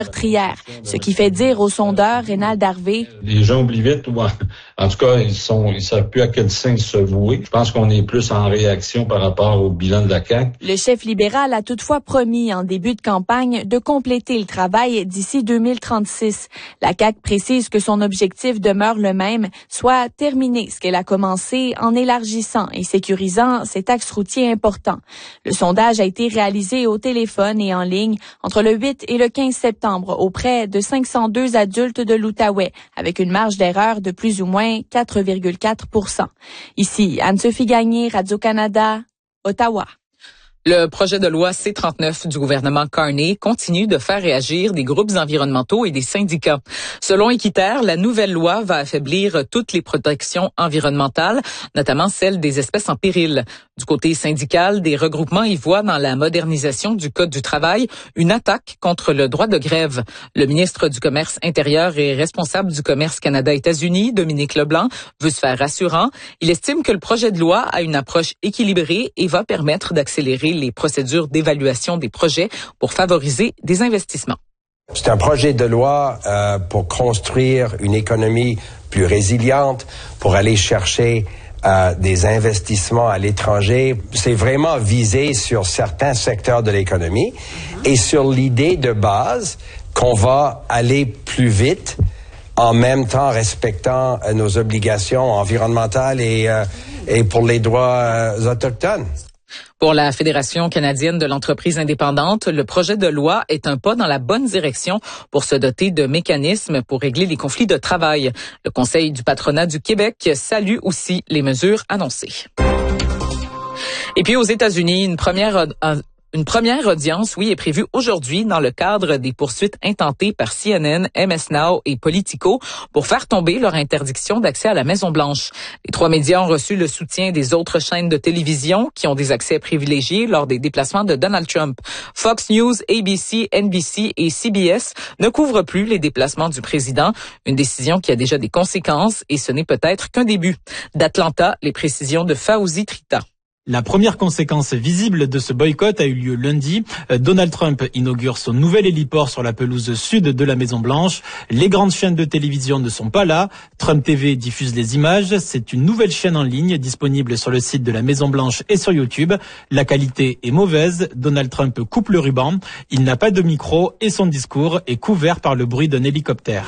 meurtrière, ce qui fait dire au sondeur Rénald Harvey. Les gens oublient vite, ou en tout cas, ils savent plus à quel signe se vouer. Je pense qu'on est plus en réaction par rapport au bilan de la CAQ. Le chef libéral a toutefois promis en début de campagne de compléter le travail d'ici 2036. La CAQ précise que son objectif demeure le même, soit terminer ce qu'elle a commencé en élargissant et sécurisant ces axes routiers importants. Le sondage a été réalisé au téléphone et en ligne entre le 8 et le 15 septembre auprès de 502 adultes de l'Outaouais, avec une marge d'erreur de plus ou moins 4,4 %. Ici, Anne-Sophie Gagné, Radio-Canada, Ottawa. Le projet de loi C-39 du gouvernement Carney continue de faire réagir des groupes environnementaux et des syndicats. Selon Équiterre, la nouvelle loi va affaiblir toutes les protections environnementales, notamment celles des espèces en péril. Du côté syndical, des regroupements y voient dans la modernisation du Code du travail une attaque contre le droit de grève. Le ministre du Commerce intérieur et responsable du commerce Canada-États-Unis, Dominique Leblanc, veut se faire rassurant. Il estime que le projet de loi a une approche équilibrée et va permettre d'accélérer les procédures d'évaluation des projets pour favoriser des investissements. C'est un projet de loi pour construire une économie plus résiliente, pour aller chercher des investissements à l'étranger. C'est vraiment visé sur certains secteurs de l'économie et sur l'idée de base qu'on va aller plus vite en même temps respectant nos obligations environnementales et pour les droits autochtones. Pour la Fédération canadienne de l'entreprise indépendante, le projet de loi est un pas dans la bonne direction pour se doter de mécanismes pour régler les conflits de travail. Le Conseil du patronat du Québec salue aussi les mesures annoncées. Et puis aux États-Unis, une première audience, est prévue aujourd'hui dans le cadre des poursuites intentées par CNN, MS Now et Politico pour faire tomber leur interdiction d'accès à la Maison-Blanche. Les trois médias ont reçu le soutien des autres chaînes de télévision qui ont des accès privilégiés lors des déplacements de Donald Trump. Fox News, ABC, NBC et CBS ne couvrent plus les déplacements du président, une décision qui a déjà des conséquences et ce n'est peut-être qu'un début. D'Atlanta, les précisions de Fauzi Trita. La première conséquence visible de ce boycott a eu lieu lundi. Donald Trump inaugure son nouvel héliport sur la pelouse sud de la Maison-Blanche. Les grandes chaînes de télévision ne sont pas là. Trump TV diffuse les images. C'est une nouvelle chaîne en ligne disponible sur le site de la Maison-Blanche et sur YouTube. La qualité est mauvaise. Donald Trump coupe le ruban. Il n'a pas de micro et son discours est couvert par le bruit d'un hélicoptère.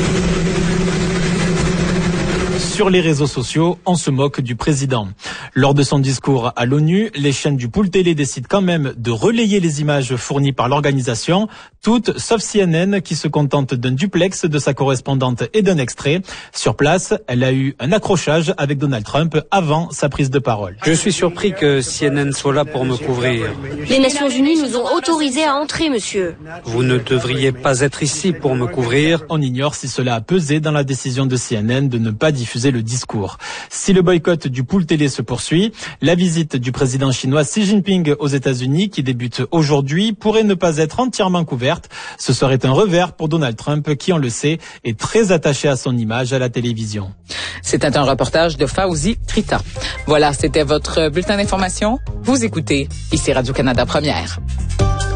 Sur les réseaux sociaux, on se moque du président. Lors de son discours à l'ONU, les chaînes du pool télé décident quand même de relayer les images fournies par l'organisation, toutes sauf CNN qui se contente d'un duplex de sa correspondante et d'un extrait. Sur place, elle a eu un accrochage avec Donald Trump avant sa prise de parole. Je suis surpris que CNN soit là pour me couvrir. Les Nations Unies nous ont autorisés à entrer, monsieur. Vous ne devriez pas être ici pour me couvrir. On ignore si cela a pesé dans la décision de CNN de ne pas diffuser le discours. Si le boycott du pool télé se poursuit, la visite du président chinois Xi Jinping aux États-Unis, qui débute aujourd'hui, pourrait ne pas être entièrement couverte. Ce serait un revers pour Donald Trump, qui, on le sait, est très attaché à son image à la télévision. C'était un reportage de Fauzi Trita. Voilà, c'était votre bulletin d'information. Vous écoutez, ici Radio-Canada Première.